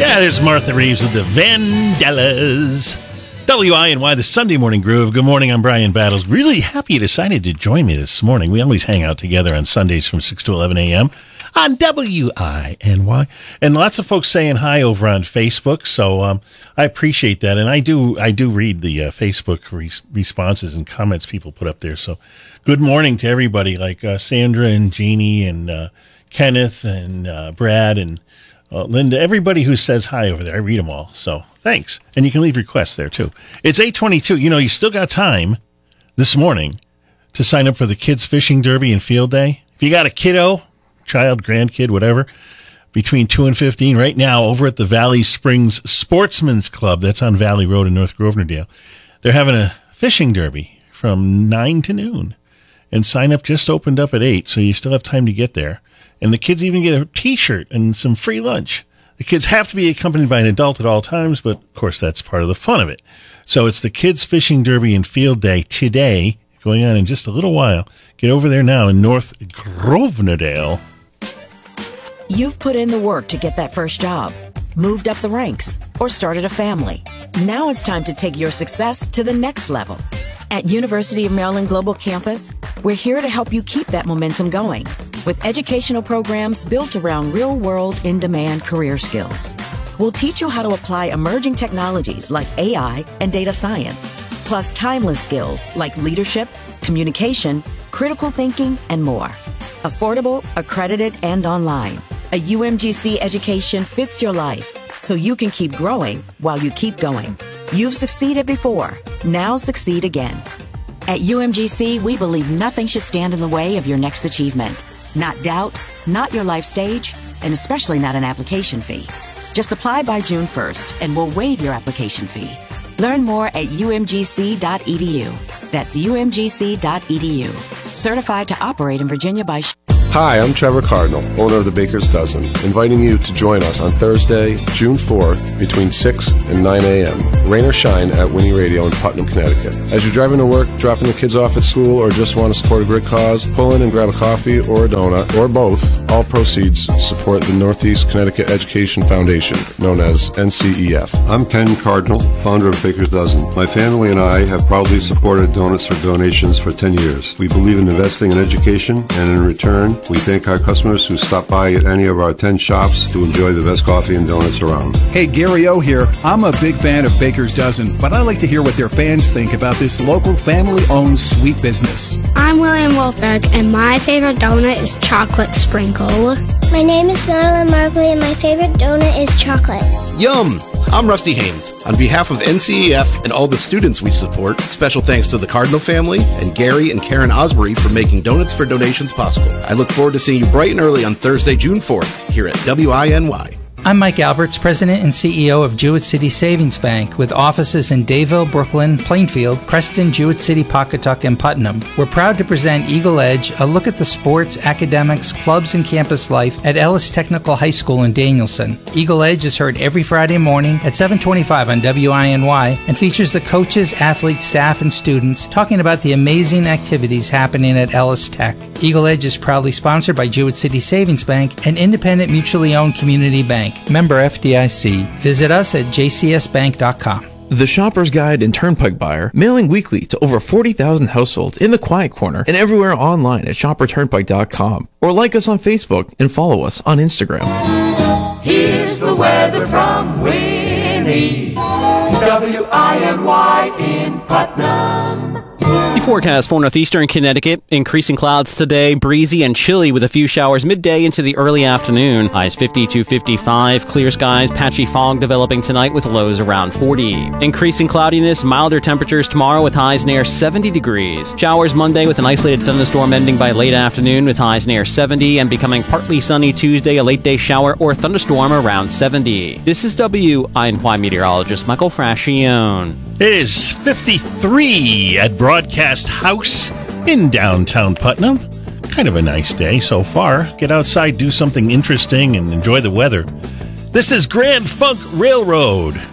Yeah, there's Martha Reeves with the Vandellas. WINY, the Sunday Morning Groove. Good morning, I'm Brian Battles. Really happy you decided to join me this morning. We always hang out together on Sundays from 6 to 11 a.m. on WINY. And lots of folks saying hi over on Facebook, so I appreciate that. And I do read the Facebook responses and comments people put up there. So good morning to everybody, like Sandra and Jeannie and Kenneth and Brad and Linda, everybody who says hi over there. I read them all, so thanks. And you can leave requests there, too. It's 8:22. You know, you still got time this morning to sign up for the Kids Fishing Derby and Field Day. If you got a kiddo, child, grandkid, whatever, between 2 and 15, right now, over at the Valley Springs Sportsman's Club, that's on Valley Road in North Grovernerdale, they're having a fishing derby from 9 to noon. And sign up just opened up at 8, so you still have time to get there. And the kids even get a T-shirt and some free lunch. The kids have to be accompanied by an adult at all times, but of course that's part of the fun of it. So it's the Kids Fishing Derby and Field Day today, going on in just a little while. Get over there now in North Grovernerdale. You've put in the work to get that first job, moved up the ranks, or started a family. Now it's time to take your success to the next level. At University of Maryland Global Campus, we're here to help you keep that momentum going with educational programs built around real-world, in-demand career skills. We'll teach you how to apply emerging technologies like AI and data science, plus timeless skills like leadership, communication, critical thinking, and more. Affordable, accredited, and online. A UMGC education fits your life, so you can keep growing while you keep going. You've succeeded before. Now succeed again. At UMGC, we believe nothing should stand in the way of your next achievement. Not doubt, not your life stage, and especially not an application fee. Just apply by June 1st, and we'll waive your application fee. Learn more at umgc.edu. That's umgc.edu. Certified to operate in Virginia by... Hi, I'm Trevor Cardinal, owner of the Baker's Dozen, inviting you to join us on Thursday, June 4th, between 6 and 9 a.m., rain or shine at Winnie Radio in Putnam, Connecticut. As you're driving to work, dropping the kids off at school, or just want to support a great cause, pull in and grab a coffee or a donut, or both. All proceeds support the Northeast Connecticut Education Foundation, known as NCEF. I'm Ken Cardinal, founder of Baker's Dozen. My family and I have proudly supported Donuts for Donations for 10 years. We believe in investing in education, and in return, we thank our customers who stop by at any of our 10 shops to enjoy the best coffee and donuts around. Hey, Gary O here. I'm a big fan of Baker's Dozen, but I like to hear what their fans think about this local family-owned sweet business. I'm William Wolfberg, and my favorite donut is chocolate sprinkle. My name is Madeline Markley, and my favorite donut is chocolate. Yum! I'm Rusty Haynes. On behalf of NCEF and all the students we support, special thanks to the Cardinal family and Gary and Karen Osbury for making Donuts for Donations possible. I look forward to seeing you bright and early on Thursday, June 4th, here at WINY. I'm Mike Alberts, President and CEO of Jewett City Savings Bank, with offices in Dayville, Brooklyn, Plainfield, Preston, Jewett City, Pawcatuck, and Putnam. We're proud to present Eagle Edge, a look at the sports, academics, clubs, and campus life at Ellis Technical High School in Danielson. Eagle Edge is heard every Friday morning at 7:25 on WINY and features the coaches, athletes, staff, and students talking about the amazing activities happening at Ellis Tech. Eagle Edge is proudly sponsored by Jewett City Savings Bank, an independent, mutually owned community bank. Member FDIC. Visit us at jcsbank.com. The Shopper's Guide and Turnpike Buyer, mailing weekly to over 40,000 households in the Quiet Corner and everywhere online at shopperturnpike.com. Or like us on Facebook and follow us on Instagram. Here's the weather from Winnie, WINY in Putnam. The forecast for northeastern Connecticut, increasing clouds today, breezy and chilly with a few showers midday into the early afternoon. Highs 50 to 55, clear skies, patchy fog developing tonight with lows around 40. Increasing cloudiness, milder temperatures tomorrow with highs near 70 degrees. Showers Monday with an isolated thunderstorm ending by late afternoon with highs near 70 and becoming partly sunny Tuesday, a late day shower or thunderstorm around 70. This is WINY meteorologist Michael Frascione. It is 53 at Broadcast House in downtown Putnam. Kind of a nice day so far. Get outside, do something interesting, and enjoy the weather. This is Grand Funk Railroad.